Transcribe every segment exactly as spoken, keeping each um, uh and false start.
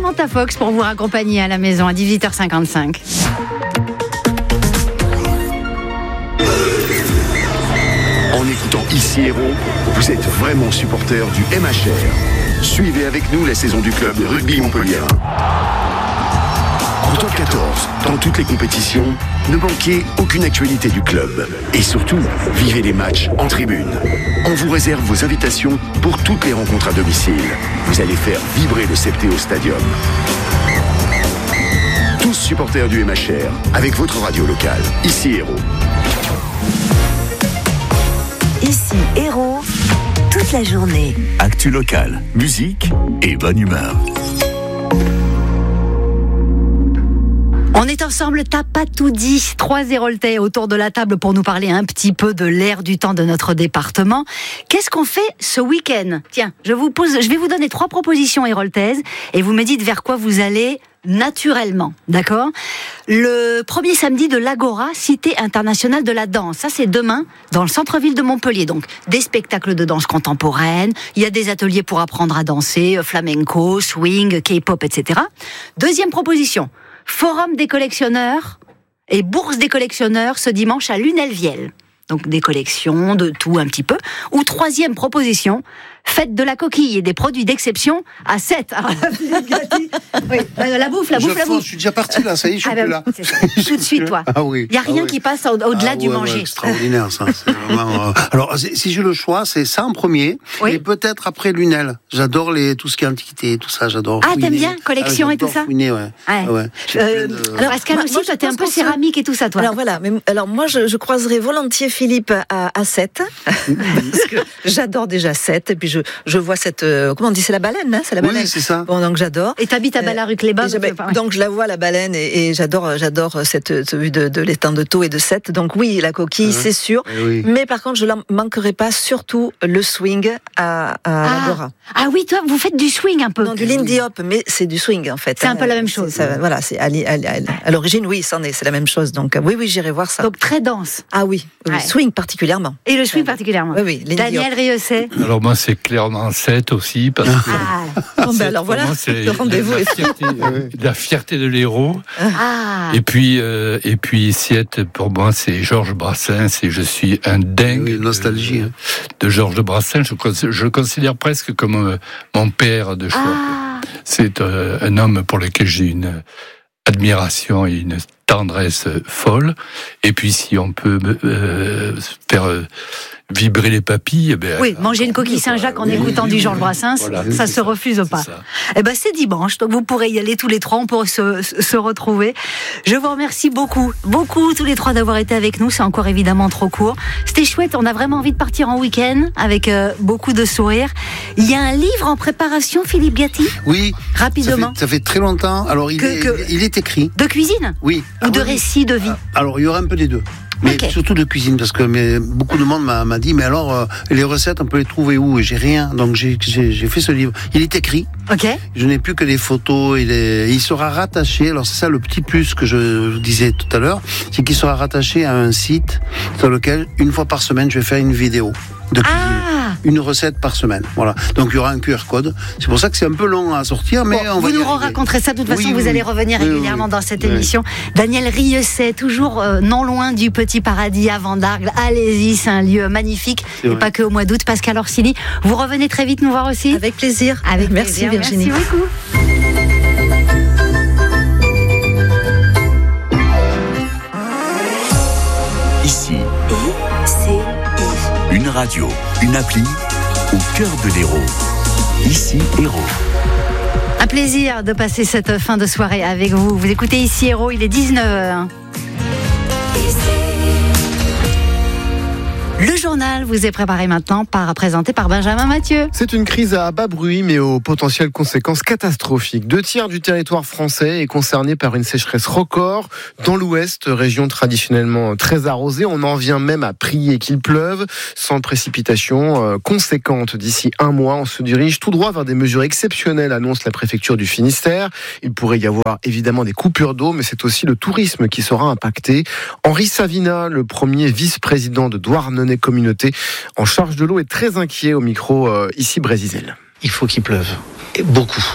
Samantha Fox pour vous raccompagner à la maison à dix-huit heures cinquante-cinq. En écoutant Ici Héros, vous êtes vraiment supporter du M H R. Suivez avec nous la saison du club de rugby Montpellier. En top quatorze, dans toutes les compétitions, ne manquez aucune actualité du club. Et surtout, vivez les matchs en tribune. On vous réserve vos invitations pour toutes les rencontres à domicile. Vous allez faire vibrer le Septéo Stadium. Tous supporters du M H R, avec votre radio locale. Ici Héros. Ici Héros, toute la journée. Actu locale, musique et bonne humeur. On est ensemble, t'as pas tout dit. Trois Héroltais autour de la table pour nous parler un petit peu de l'air du temps de notre département. Qu'est-ce qu'on fait ce week-end ? Tiens, je vous pose, je vais vous donner trois propositions héroltaises et vous me dites vers quoi vous allez naturellement, d'accord ? Le premier samedi de l'Agora, Cité internationale de la danse. Ça, c'est demain, dans le centre-ville de Montpellier. Donc, des spectacles de danse contemporaine. Il y a des ateliers pour apprendre à danser, flamenco, swing, K-pop, et cetera. Deuxième proposition. Forum des collectionneurs et bourse des collectionneurs ce dimanche à Lunel-Viel. Donc des collections, de tout un petit peu. Ou troisième proposition, fête de la coquille et des produits d'exception à Sète. Alors, oui, la bouffe, la bouffe, je la bouffe. Je suis déjà parti là, ça y est, je suis ah plus ben, là. Tout de suite, toi. Ah oui. Il n'y a rien ah oui. qui passe au- au-delà ah du ouais, manger. Ouais, extraordinaire ça. C'est vraiment, euh... Alors si j'ai le choix, c'est ça en premier, oui. et peut-être après Lunel. J'adore les tout ce qui est antiquité, tout ça, j'adore. Ah, fouiner. t'aimes bien collection ah, et tout ça. Fouiner, ouais. Ouais. ouais. Euh, de... Alors Pascal moi, aussi, moi, toi je t'es un pense peu qu'on se- céramique et tout ça, toi. Alors voilà, mais alors moi je, je croiserais volontiers Philippe à, à Sète parce que j'adore déjà Sète et puis je je vois cette euh, comment on dit, c'est la baleine, hein, c'est la baleine. Oui, c'est ça. Bon, donc j'adore. Et t'habites à Ballaruc-les-Bains. Et j'avais- donc, enfin, ouais. donc je la vois la baleine et, et j'adore j'adore cette, cette vue de, de l'étang de Thau et de Sète. Donc oui, la coquille, Ouais. c'est sûr. Eh oui. Mais par contre, je ne manquerai pas surtout le swing à, à Ah. l'Agora. Ah oui, toi, vous faites du swing un peu. Non, du Lindy Hop, mais c'est du swing en fait. C'est un peu la même chose. C'est- ça- voilà, c'est à, li- à, à- à l'origine, oui, c'en est, c'est la même chose. Donc euh, oui, oui, j'irai voir ça. Donc très dense. ah oui, oui, Ouais. swing particulièrement. Et le swing particulièrement. Oui, oui, Lindy Daniel Hop. Rieussé. Alors moi c'est clairement sept aussi parce que Ah. Bon, ben alors voilà, vraiment, c'est le rendez-vous la, est la fierté, euh, la fierté de l'héros. Ah. Et puis euh, et puis Siette pour moi c'est Georges Brassens et je suis un dingue Oui, nostalgie, de, hein. de Georges Brassens. Je, cons- je le considère presque comme euh, mon père de choix. Ah. C'est euh, un homme pour lequel j'ai une admiration et une tendresse folle. Et puis si on peut euh, faire euh, vibrer les papilles, eh ben, Oui, manger une coquille Saint-Jacques en oui, écoutant oui, du oui, Georges oui. Brassens, Voilà, ça c'est se refuse c'est pas. ça. Eh ben c'est dimanche, donc vous pourrez y aller tous les trois, on pourrait se, se retrouver. Je vous remercie beaucoup, beaucoup tous les trois d'avoir été avec nous. C'est encore évidemment trop court. C'était chouette, on a vraiment envie de partir en week-end avec euh, beaucoup de sourires. Il y a un livre en préparation, Philippe Gatti, Oui. rapidement, Ça fait, ça fait très longtemps. Alors il, Que- est, que- il est écrit. de cuisine Oui. ou de Ah oui. récits de vie. Alors, il y aura un peu des deux. Mais Ok. surtout de cuisine, parce que mais, beaucoup de monde m'a, m'a dit, mais alors, euh, les recettes, on peut les trouver où ? Et j'ai rien. Donc, j'ai, j'ai, j'ai fait ce livre. Il est écrit. Ok. Je n'ai plus que les photos. Il, est, il sera rattaché. Alors, c'est ça le petit plus que je vous disais tout à l'heure. C'est qu'il sera rattaché à un site sur lequel, une fois par semaine, je vais faire une vidéo de cuisine. Ah. Une recette par semaine. Voilà. Donc, il y aura un Q R code. C'est pour ça que c'est un peu long à sortir, mais Bon, on va vous y nous arriver. raconterez ça, de toute façon, Oui, vous oui, allez oui. revenir Oui, oui, régulièrement oui. dans cette Oui. émission. Daniel Rieussé, toujours euh, non loin du Petit Paradis à Vendargue. Allez-y, c'est un lieu magnifique. C'est Et vrai. pas que au mois d'août. Pascal Orsini, vous revenez très vite nous voir aussi. Avec plaisir. Avec Merci plaisir. Virginie. Merci beaucoup. Ici, Et c'est une radio, une appli au cœur de l'Hérault. Ici Hérault. Un plaisir de passer cette fin de soirée avec vous. Vous écoutez ici Héros, il est dix-neuf heures. Le journal vous est préparé maintenant, par, présenté par Benjamin Mathieu. C'est une crise à bas bruit, mais aux potentielles conséquences catastrophiques. Deux tiers du territoire français est concerné par une sécheresse record. Dans l'ouest, région traditionnellement très arrosée, on en vient même à prier qu'il pleuve. Sans précipitation euh, conséquente d'ici un mois, on se dirige tout droit vers des mesures exceptionnelles, annonce la préfecture du Finistère. Il pourrait y avoir évidemment des coupures d'eau, mais c'est aussi le tourisme qui sera impacté. Henri Savina, le premier vice-président de Douarnenez Communauté en charge de l'eau, est très inquiet au micro euh, ici Brésil. Il faut qu'il pleuve, et beaucoup.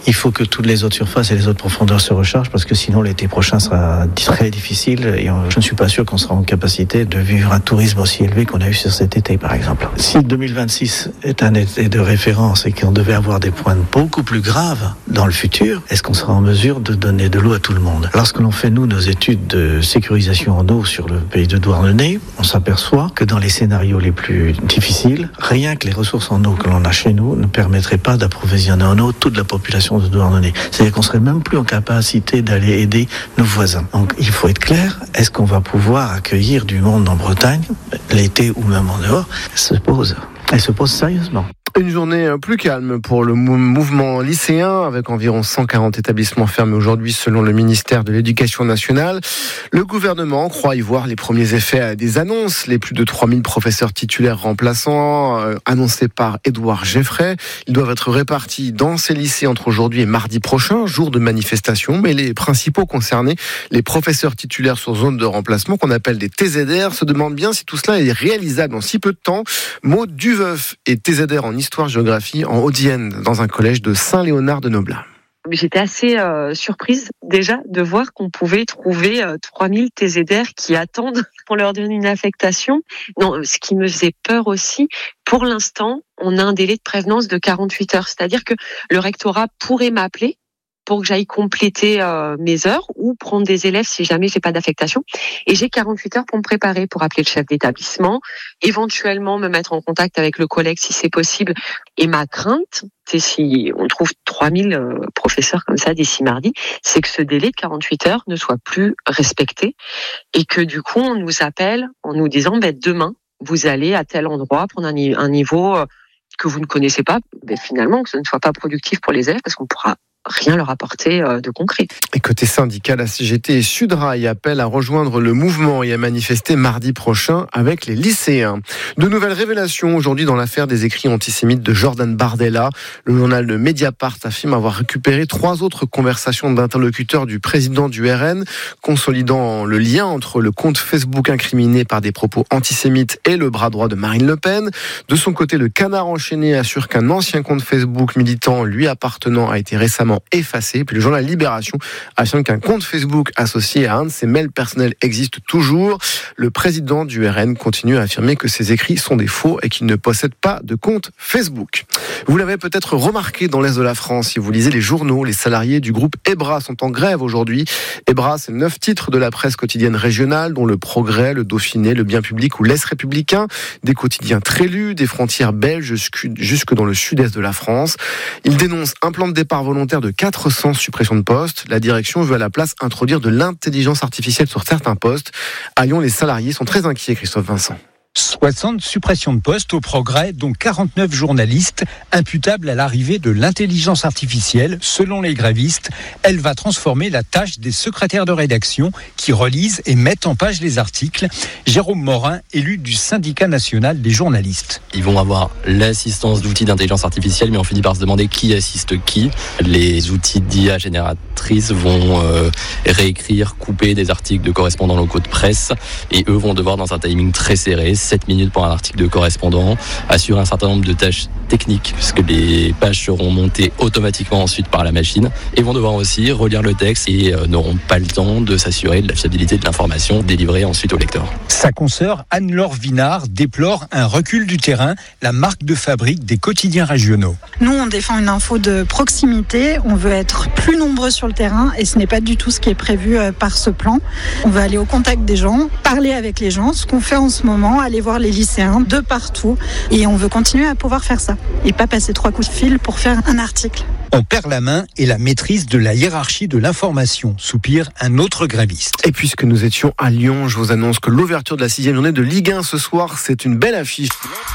Il faut que toutes les autres surfaces et les autres profondeurs se rechargent parce que sinon l'été prochain sera très difficile et je ne suis pas sûr qu'on sera en capacité de vivre un tourisme aussi élevé qu'on a eu sur cet été par exemple. Si deux mille vingt-six est un été de référence et qu'on devait avoir des pointes beaucoup plus graves dans le futur, est-ce qu'on sera en mesure de donner de l'eau à tout le monde? Lorsque l'on fait nous nos études de sécurisation en eau sur le pays de Douarnenez, on s'aperçoit que dans les scénarios les plus difficiles, rien que les ressources en eau que l'on a chez nous ne permettraient pas d'approvisionner en eau toute la population de Douarnenez. C'est-à-dire qu'on serait même plus en capacité d'aller aider nos voisins. Donc il faut être clair, est-ce qu'on va pouvoir accueillir du monde en Bretagne, l'été ou même en dehors? Elle se pose, elle se pose sérieusement. Une journée plus calme pour le mouvement lycéen, avec environ cent quarante établissements fermés aujourd'hui selon le ministère de l'Éducation nationale. Le gouvernement croit y voir les premiers effets des annonces. Les plus de trois mille professeurs titulaires remplaçants euh, annoncés par Édouard Geffray. Ils doivent être répartis dans ces lycées entre aujourd'hui et mardi prochain, jour de manifestation. Mais les principaux concernés, les professeurs titulaires sur zone de remplacement, qu'on appelle des T Z R, se demandent bien si tout cela est réalisable en si peu de temps. Maud Duveuf est T Z R en histoire-géographie en Haute-Vienne, dans un collège de Saint-Léonard-de-Noblin. J'étais assez euh, surprise déjà de voir qu'on pouvait trouver euh, trois mille T Z R qui attendent qu'on leur donne une affectation. Non, ce qui me faisait peur aussi, pour l'instant, on a un délai de prévenance de quarante-huit heures. C'est-à-dire que le rectorat pourrait m'appeler pour que j'aille compléter euh, mes heures ou prendre des élèves si jamais j'ai pas d'affectation. Et j'ai quarante-huit heures pour me préparer, pour appeler le chef d'établissement, éventuellement me mettre en contact avec le collègue si c'est possible. Et ma crainte, c'est si on trouve trois mille euh, professeurs comme ça d'ici mardi, c'est que ce délai de quarante-huit heures ne soit plus respecté et que du coup on nous appelle en nous disant ben, demain vous allez à tel endroit prendre un, un niveau euh, que vous ne connaissez pas. Ben, finalement que ce ne soit pas productif pour les élèves parce qu'on pourra rien leur apporter de concret. Et côté syndical, la C G T et Sudrail appellent à rejoindre le mouvement et à manifester mardi prochain avec les lycéens. De nouvelles révélations aujourd'hui dans l'affaire des écrits antisémites de Jordan Bardella. Le journal de Mediapart affirme avoir récupéré trois autres conversations d'interlocuteurs du président du R N, consolidant le lien entre le compte Facebook incriminé par des propos antisémites et le bras droit de Marine Le Pen. De son côté, le Canard enchaîné assure qu'un ancien compte Facebook militant lui appartenant a été récemment effacé. Puis le journal Libération affirme qu'un compte Facebook associé à un de ses mails personnels existe toujours. Le président du R N continue à affirmer que ses écrits sont des faux et qu'il ne possède pas de compte Facebook. Vous l'avez peut-être remarqué dans l'Est de la France, si vous lisez les journaux, les salariés du groupe EBRA sont en grève aujourd'hui. EBRA, c'est neuf titres de la presse quotidienne régionale, dont Le Progrès, Le Dauphiné, Le Bien Public ou L'Est Républicain, des quotidiens très lus, des frontières belges jusque dans le sud-est de la France. Ils dénoncent un plan de départ volontaire de quatre cents suppressions de postes. La direction veut à la place introduire de l'intelligence artificielle sur certains postes. À Lyon, les salariés sont très inquiets, Christophe Vincent. soixante suppressions de postes au Progrès, dont quarante-neuf journalistes, imputables à l'arrivée de l'intelligence artificielle. Selon les grévistes, elle va transformer la tâche des secrétaires de rédaction qui relisent et mettent en page les articles. Jérôme Morin, élu du syndicat national des journalistes. Ils vont avoir l'assistance d'outils d'intelligence artificielle, mais on finit par se demander qui assiste qui. Les outils d'I A génératrices vont euh, réécrire, couper des articles de correspondants locaux de presse, et eux vont devoir, dans un timing très serré, sept minutes pour un article de correspondant, assurer un certain nombre de tâches techniques, puisque les pages seront montées automatiquement ensuite par la machine, et vont devoir aussi relire le texte et euh, n'auront pas le temps de s'assurer de la fiabilité de l'information délivrée ensuite au lecteur. Sa consoeur Anne-Laure Vinard déplore un recul du terrain, la marque de fabrique des quotidiens régionaux. Nous, on défend une info de proximité, on veut être plus nombreux sur le terrain et ce n'est pas du tout ce qui est prévu par ce plan. On veut aller au contact des gens, parler avec les gens, ce qu'on fait en ce moment, aller voir les lycéens de partout et on veut continuer à pouvoir faire ça et pas passer trois coups de fil pour faire un article. On perd la main et la maîtrise de la hiérarchie de l'information, soupire un autre gréviste. Et puisque nous étions à Lyon, je vous annonce que l'ouverture de la sixième journée de Ligue un ce soir, c'est une belle affiche.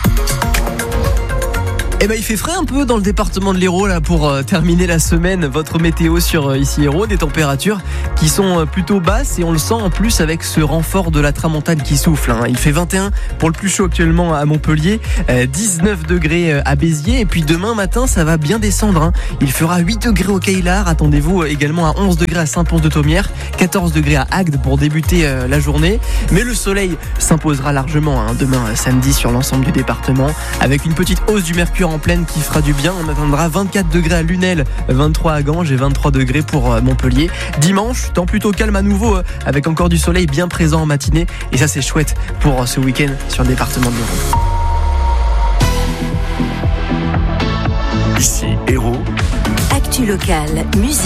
Eh ben, il fait frais un peu dans le département de l'Hérault là pour euh, terminer la semaine. Votre météo sur euh, ici Hérault, des températures qui sont euh, plutôt basses et on le sent en plus avec ce renfort de la tramontane qui souffle. Hein. Il fait vingt et un pour le plus chaud actuellement à Montpellier, euh, dix-neuf degrés euh, à Béziers et puis demain matin ça va bien descendre. Hein. Il fera huit degrés au Caillard. Attendez-vous euh, également à onze degrés à Saint-Pons-de-Thomières, quatorze degrés à Agde pour débuter euh, la journée. Mais le soleil s'imposera largement hein, demain euh, samedi sur l'ensemble du département avec une petite hausse du mercure température en pleine qui fera du bien. On atteindra vingt-quatre degrés à Lunel, vingt-trois à Ganges et vingt-trois degrés pour Montpellier. Dimanche, temps plutôt calme à nouveau, avec encore du soleil bien présent en matinée. Et ça, c'est chouette pour ce week-end sur le département de l'Hérault. Ici Hérault. Actu locale, musique.